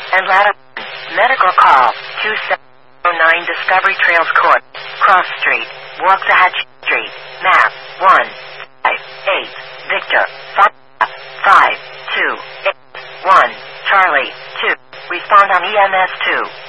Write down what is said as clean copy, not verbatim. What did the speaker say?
and ladder. Medical call 2709 Discovery Trails Court, Cross Street, Waxahachie Street, map 158 Victor 55281 Charlie 2. Respond on EMS 2.